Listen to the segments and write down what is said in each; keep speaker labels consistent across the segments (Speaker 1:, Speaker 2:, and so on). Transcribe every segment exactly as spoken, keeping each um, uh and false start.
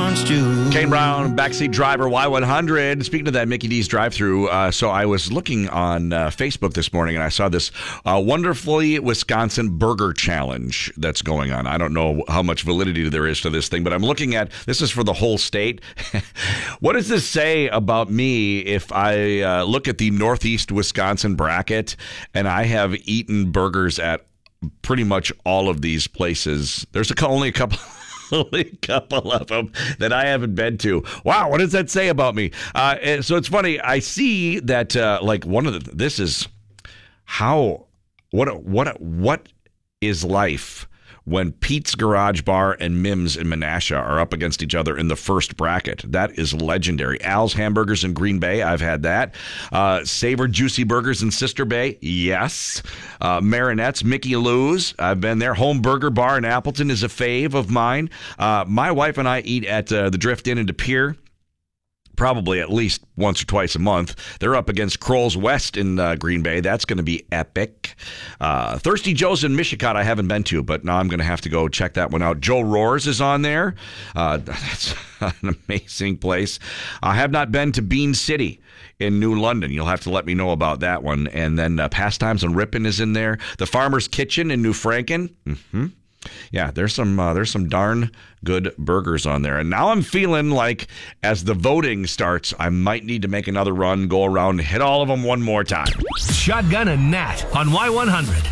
Speaker 1: wants to.
Speaker 2: Kane Brown, backseat driver, Y one hundred. Speaking of that Mickey D's drive-thru, uh, so I was looking on uh, Facebook this morning, and I saw this uh, wonderfully Wisconsin burger challenge that's going on. I don't know how much validity there is to this thing, but I'm looking at, this is for the whole state. What does this say about me if I uh, look at the Northeast Wisconsin bracket, and I have eaten burgers at pretty much all of these places? There's a, only a couple... Only a couple of them that I haven't been to. Wow, what does that say about me? Uh, and so it's funny. I see that, uh, like, one of the. This is how. What what what is life when Pete's Garage Bar and Mims in Menasha are up against each other in the first bracket? That is legendary. Al's Hamburgers in Green Bay, I've had that. Uh, Savor Juicy Burgers in Sister Bay, yes. Uh, Marinette's, Mickey Lou's, I've been there. Home Burger Bar in Appleton is a fave of mine. Uh, my wife and I eat at uh, the Drift Inn in De Pere probably at least once or twice a month. They're up against Kroll's West in uh, Green Bay. That's going to be epic. Uh, Thirsty Joe's in Michigan I haven't been to, but now I'm going to have to go check that one out. Joe Rohr's is on there. Uh, that's an amazing place. I have not been to Bean City in New London. You'll have to let me know about that one. And then uh, Pastimes on Ripon is in there. The Farmer's Kitchen in New Franken. Mm-hmm. Yeah, there's some uh, there's some darn good burgers on there. And now I'm feeling like as the voting starts, I might need to make another run, go around, and hit all of them one more time.
Speaker 3: Shotgun and Nat on Y one hundred.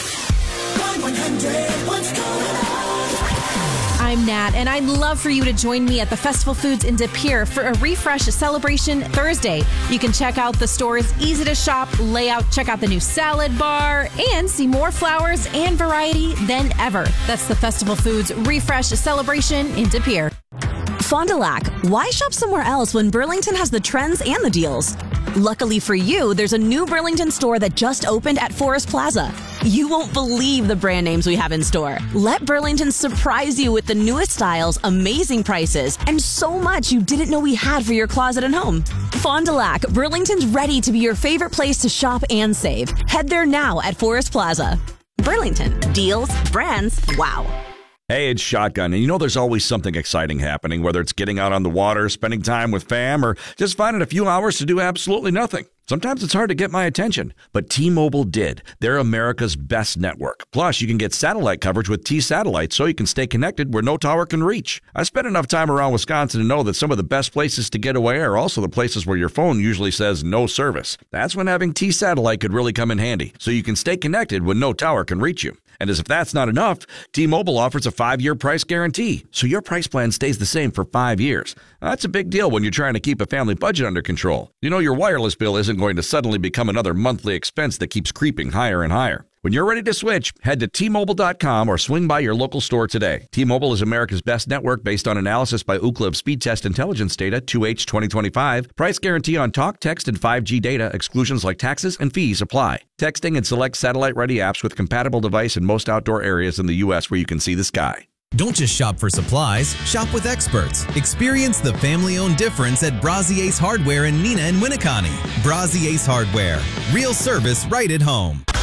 Speaker 4: Y one hundred, what's going on?
Speaker 5: I'm Nat, and I'd love for you to join me at the Festival Foods in De Pere for a Refresh Celebration Thursday. You can check out the store's easy-to-shop layout, check out the new salad bar, and see more flowers and variety than ever. That's the Festival Foods Refresh Celebration in De Pere.
Speaker 6: Fond du Lac, why shop somewhere else when Burlington has the trends and the deals? Luckily for you, there's a new Burlington store that just opened at Forest Plaza. You won't believe the brand names we have in store. Let Burlington surprise you with the newest styles, amazing prices, and so much you didn't know we had for your closet and home. Fond du Lac, Burlington's ready to be your favorite place to shop and save. Head there now at Forest Plaza. Burlington, deals, brands, wow.
Speaker 2: Hey, it's Shotgun, and you know there's always something exciting happening, whether it's getting out on the water, spending time with fam, or just finding a few hours to do absolutely nothing. Sometimes it's hard to get my attention, but T-Mobile did. They're America's best network. Plus, you can get satellite coverage with T-Satellite so you can stay connected where no tower can reach. I spent enough time around Wisconsin to know that some of the best places to get away are also the places where your phone usually says no service. That's when having T-Satellite could really come in handy, so you can stay connected when no tower can reach you. And as if that's not enough, T-Mobile offers a five-year price guarantee, so your price plan stays the same for five years. That's a big deal when you're trying to keep a family budget under control. You know your wireless bill isn't going to suddenly become another monthly expense that keeps creeping higher and higher. When you're ready to switch, head to T Mobile dot com or swing by your local store today. T-Mobile is America's best network based on analysis by Ookla of Speed Test Intelligence data, two H twenty twenty-five. Price guarantee on talk, text, and five G data. Exclusions like taxes and fees apply. Texting and select satellite-ready apps with compatible device in most outdoor areas in the U S where you can see the sky.
Speaker 7: Don't just shop for supplies, shop with experts. Experience the family-owned difference at Brazier's Hardware in Neenah and Winneconne. Brazier's Hardware, real service right at home.